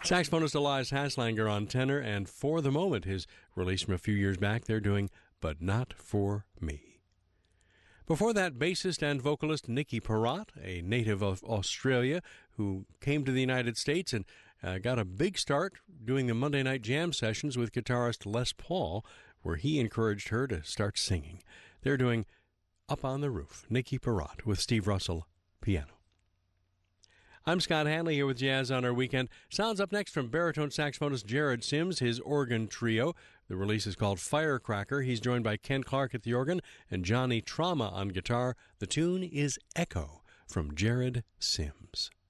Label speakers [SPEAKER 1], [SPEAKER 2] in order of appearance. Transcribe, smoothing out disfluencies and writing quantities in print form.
[SPEAKER 1] Saxophonist Elias Haslanger on tenor, and For the Moment, his release from a few years back, they're doing But Not For Me. Before that, bassist and vocalist Nicky Perrott, a native of Australia who came to the United States and got a big start doing the Monday night jam sessions with guitarist Les Paul, where he encouraged her to start singing. They're doing Up on the Roof, Nicky Perrott with Steve Russell, piano. I'm Scott Hanley here with Jazz on Our Weekend. Sounds up next from baritone saxophonist Jared Sims, his organ trio. The release is called Firecracker. He's joined by Ken Clark at the organ and Johnny Trauma on guitar. The tune is Echo from Jared Sims.